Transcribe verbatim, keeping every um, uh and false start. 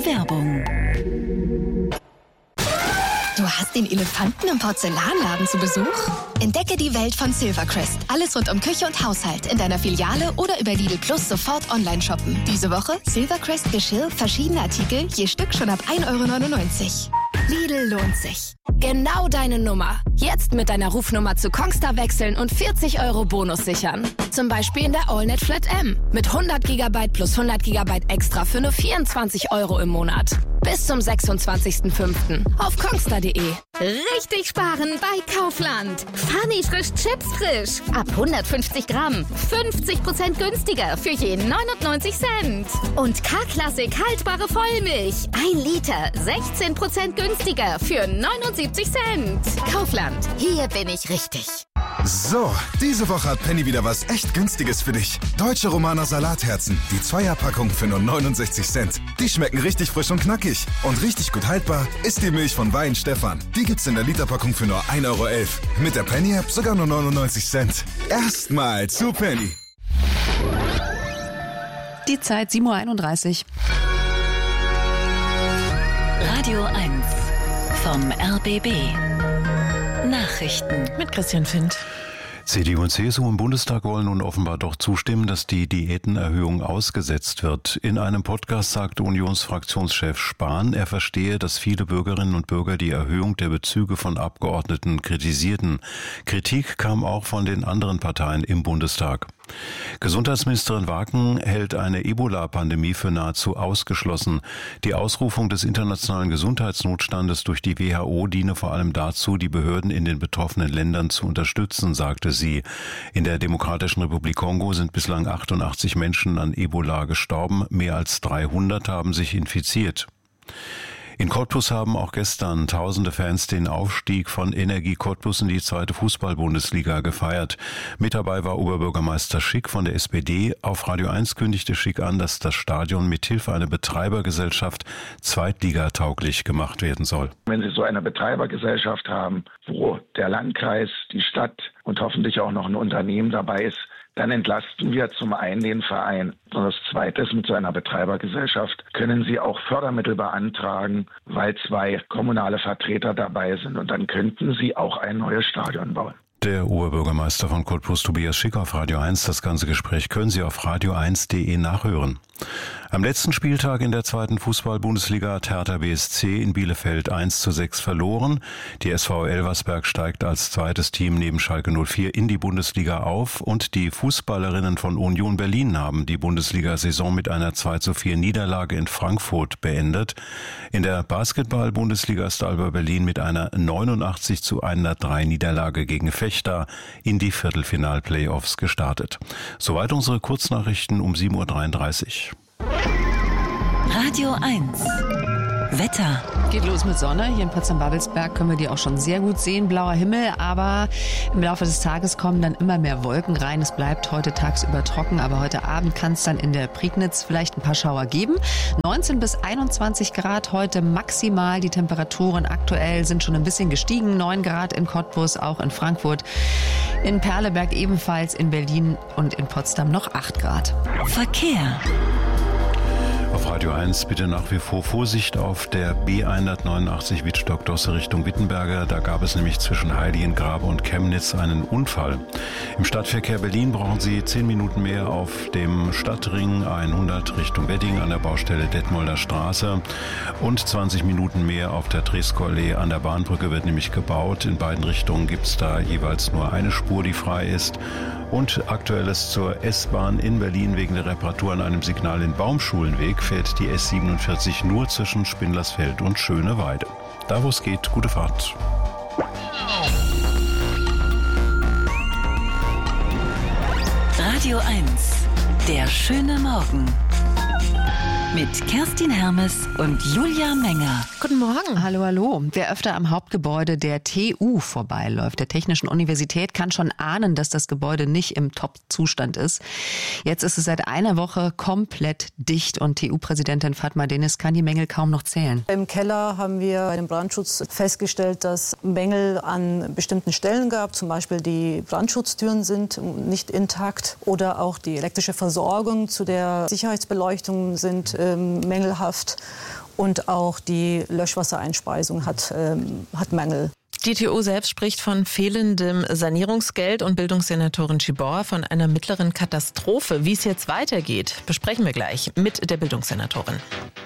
Werbung. Du hast den Elefanten im Porzellanladen zu Besuch? Entdecke die Welt von Silvercrest. Alles rund um Küche und Haushalt in deiner Filiale oder über Lidl Plus sofort online shoppen. Diese Woche Silvercrest Geschirr, verschiedene Artikel, je Stück schon ab ein Euro neunundneunzig. Lidl lohnt sich. Genau deine Nummer. Jetzt mit deiner Rufnummer zu Kongstar wechseln und vierzig Euro Bonus sichern. Zum Beispiel in der AllNet Flat M. Mit hundert Gigabyte plus hundert Gigabyte extra für nur vierundzwanzig Euro im Monat. Bis zum sechsundzwanzigsten fünften auf kongstar punkt de. Richtig sparen bei Kaufland. Funny frisch Chips frisch. Ab hundertfünfzig Gramm. fünfzig Prozent günstiger für je neunundneunzig Cent. Und K-Klassik haltbare Vollmilch. ein Liter. sechzehn Prozent günstiger für neunundsiebzig Cent. Kaufland. Hier bin ich richtig. So, diese Woche hat Penny wieder was echt Günstiges für dich. Deutsche Romaner Salatherzen. Die Zweierpackung für nur neunundsechzig Cent. Die schmecken richtig frisch und knackig. Und richtig gut haltbar ist die Milch von Wein Stefan. Die gibt's in der Literpackung für nur ein Euro elf. Mit der Penny-App sogar nur neunundneunzig Cent. Erstmal zu Penny. Die Zeit sieben Uhr einunddreißig. Radio eins vom R B B. Nachrichten Mit Christian Findt. C D U und C S U im Bundestag wollen nun offenbar doch zustimmen, dass die Diätenerhöhung ausgesetzt wird. In einem Podcast sagte Unionsfraktionschef Spahn, er verstehe, dass viele Bürgerinnen und Bürger die Erhöhung der Bezüge von Abgeordneten kritisierten. Kritik kam auch von den anderen Parteien im Bundestag. Gesundheitsministerin Waken hält eine Ebola-Pandemie für nahezu ausgeschlossen. Die Ausrufung des internationalen Gesundheitsnotstandes durch die W H O diene vor allem dazu, die Behörden in den betroffenen Ländern zu unterstützen, sagte sie. In der Demokratischen Republik Kongo sind bislang achtundachtzig Menschen an Ebola gestorben, mehr als dreihundert haben sich infiziert. In Cottbus haben auch gestern tausende Fans den Aufstieg von Energie Cottbus in die zweite Fußball-Bundesliga gefeiert. Mit dabei war Oberbürgermeister Schick von der S P D. Auf Radio eins kündigte Schick an, dass das Stadion mithilfe einer Betreibergesellschaft zweitligatauglich gemacht werden soll. Wenn Sie so eine Betreibergesellschaft haben, wo der Landkreis, die Stadt und hoffentlich auch noch ein Unternehmen dabei ist, dann entlasten wir zum einen den Verein. Und das Zweite ist, mit so einer Betreibergesellschaft können Sie auch Fördermittel beantragen, weil zwei kommunale Vertreter dabei sind. Und dann könnten Sie auch ein neues Stadion bauen. Der Oberbürgermeister von Cottbus, Tobias Schick, auf Radio eins. Das ganze Gespräch können Sie auf radio eins punkt de nachhören. Am letzten Spieltag in der zweiten Fußball-Bundesliga hat Hertha B S C in Bielefeld eins zu sechs verloren. Die S V Elversberg steigt als zweites Team neben Schalke null vier in die Bundesliga auf und die Fußballerinnen von Union Berlin haben die Bundesliga-Saison mit einer zwei zu vier Niederlage in Frankfurt beendet. In der Basketball-Bundesliga ist Alba Berlin mit einer neunundachtzig zu hundertdrei Niederlage gegen Fechter in die Viertelfinal-Playoffs gestartet. Soweit unsere Kurznachrichten um sieben Uhr dreiunddreißig. Radio eins. Wetter. Geht los mit Sonne. Hier in Potsdam-Babelsberg können wir die auch schon sehr gut sehen. Blauer Himmel, aber im Laufe des Tages kommen dann immer mehr Wolken rein. Es bleibt heute tagsüber trocken, aber heute Abend kann es dann in der Prignitz vielleicht ein paar Schauer geben. neunzehn bis einundzwanzig Grad heute maximal. Die Temperaturen aktuell sind schon ein bisschen gestiegen. neun Grad in Cottbus, auch in Frankfurt. In Perleberg ebenfalls, in Berlin und in Potsdam noch acht Grad. Verkehr. Auf Radio eins bitte nach wie vor Vorsicht auf der B hundertneunundachtzig Wittstock-Dosse Richtung Wittenberger. Da gab es nämlich zwischen Heiligengrabe und Chemnitz einen Unfall. Im Stadtverkehr Berlin brauchen Sie zehn Minuten mehr auf dem Stadtring hundert Richtung Wedding an der Baustelle Detmolder Straße und zwanzig Minuten mehr auf der Treskow-Allee an der Bahnbrücke wird nämlich gebaut. In beiden Richtungen gibt es da jeweils nur eine Spur, die frei ist. Und Aktuelles zur S-Bahn in Berlin wegen der Reparatur an einem Signal in Baumschulenweg fährt die S siebenundvierzig nur zwischen Spindlersfeld und Schöneweide. Da wo es geht, gute Fahrt. Radio eins. Der schöne Morgen. Mit Kerstin Hermes und Julia Menger. Guten Morgen. Hallo, hallo. Wer öfter am Hauptgebäude der T U vorbeiläuft, der Technischen Universität, kann schon ahnen, dass das Gebäude nicht im Top-Zustand ist. Jetzt ist es seit einer Woche komplett dicht und T U-Präsidentin Fatma Deniz kann die Mängel kaum noch zählen. Im Keller haben wir bei dem Brandschutz festgestellt, dass Mängel an bestimmten Stellen gab. Zum Beispiel die Brandschutztüren sind nicht intakt oder auch die elektrische Versorgung zu der Sicherheitsbeleuchtung sind ähm, mängelhaft. und auch die Löschwassereinspeisung hat, ähm, hat Mängel. Die T U selbst spricht von fehlendem Sanierungsgeld und Bildungssenatorin Gibor von einer mittleren Katastrophe. Wie es jetzt weitergeht, besprechen wir gleich mit der Bildungssenatorin.